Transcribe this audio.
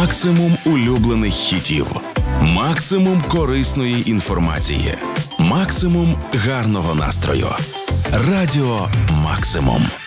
Максимум улюблених хітів. Максимум корисної інформації. Максимум гарного настрою. Радіо Максимум.